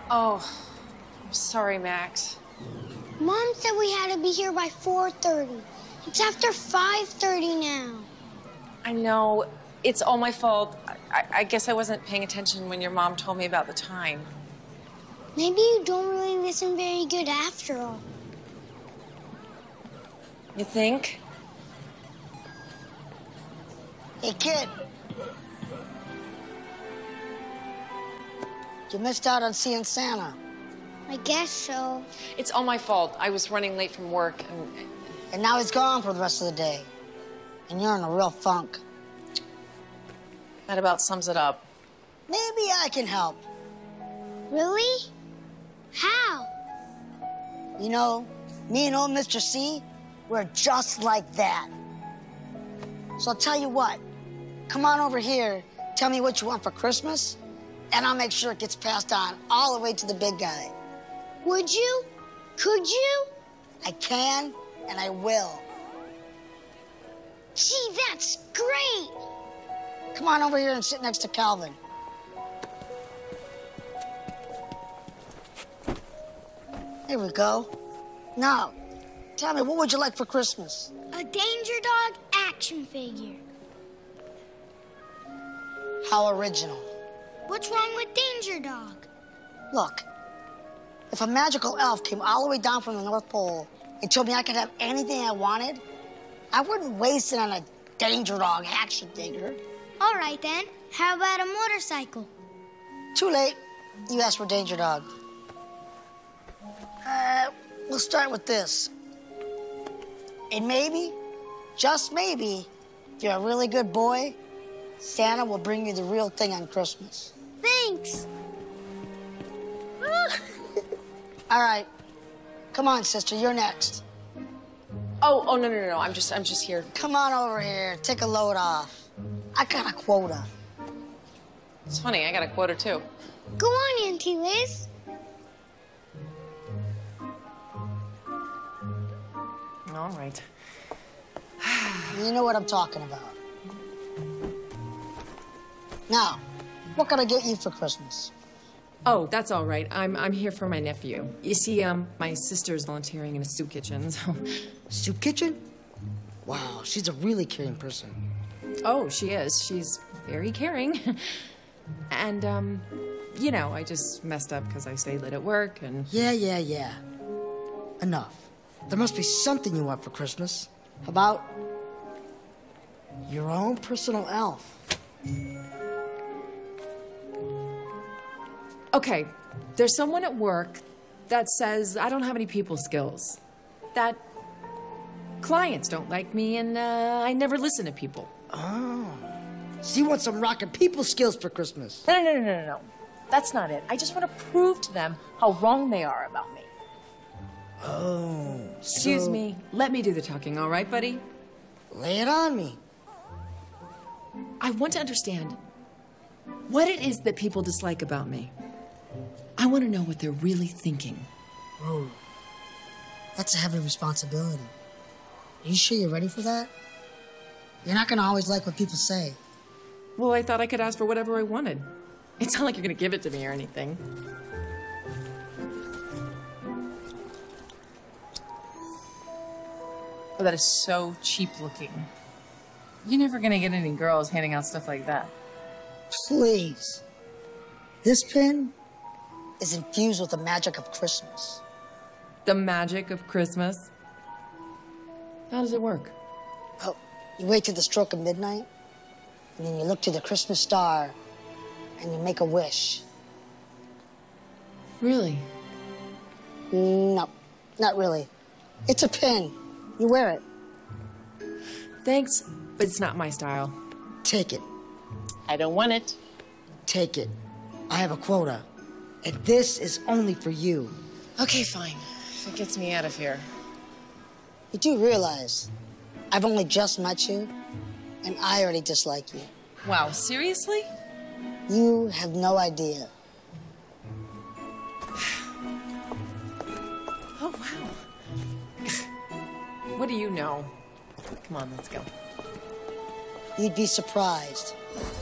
Oh, I'm sorry, Max. Mom said we had to be here by 4:30. It's after 5:30 now. I know. It's all my fault. I guess I wasn't paying attention when your mom told me about the time. Maybe you don't really listen very good after all. You think? Hey, kid. You missed out on seeing Santa. I guess so. It's all my fault. I was running late from work And now he's gone for the rest of the day. And you're in a real funk. that about sums it up. Maybe I can help. Really? How? You know, me and old Mr. C, we're just like that. So I'll tell you what. Come on over here, tell me what you want for Christmas, and I'll make sure it gets passed on all the way to the big guy. Would you? Could you? I can, and I will. Gee, that's great! Come on over here and sit next to Calvin. Here we go. Now, tell me, what would you like for Christmas? A Danger Dog action figure. How original. What's wrong with Danger Dog? Look, if a magical elf came all the way down from the North Pole and told me I could have anything I wanted, I wouldn't waste it on a Danger Dog action figure. All right, then. How about a motorcycle? Too late. You asked for Danger Dog. We'll start with this. And maybe, just maybe, if you're a really good boy, Santa will bring you the real thing on Christmas. Thanks. All right. Come on, sister, you're next. Oh, no. I'm just here. Come on over here. Take a load off. I got a quota. It's funny, I got a quota too. Go on, Auntie Liz. All right. You know what I'm talking about. Now, what can I get you for Christmas? Oh, that's all right. I'm here for my nephew. You see, my sister's volunteering in a soup kitchen, so... Soup kitchen? Wow, she's a really caring person. Oh, she is. She's very caring. And, you know, I just messed up because I stayed late at work and... Yeah. Enough. There must be something you want for Christmas. How about your own personal elf? Okay, there's someone at work that says I don't have any people skills. That clients don't like me and I never listen to people. Oh. So you want some rockin' people skills for Christmas? No. That's not it. I just want to prove to them how wrong they are about me. Oh. Excuse me. Let me do the talking, all right, buddy? Lay it on me. I want to understand what it is that people dislike about me. I want to know what they're really thinking. Whoa. That's a heavy responsibility. Are you sure you're ready for that? You're not gonna always like what people say. Well, I thought I could ask for whatever I wanted. It's not like you're going to give it to me or anything. Oh, that is so cheap looking. You're never gonna get any girls handing out stuff like that. Please. This pin is infused with the magic of Christmas. The magic of Christmas? How does it work? Oh, you wait till the stroke of midnight, and then you look to the Christmas star, and you make a wish. Really? No, not really. It's a pin. You wear it. Thanks, but it's not my style. Take it. I don't want it. Take it. I have a quota, and this is only for you. Okay, fine. If it gets me out of here. You do realize I've only just met you, and I already dislike you. Wow, seriously? You have no idea. Oh, wow. What do you know? Come on, let's go. You'd be surprised.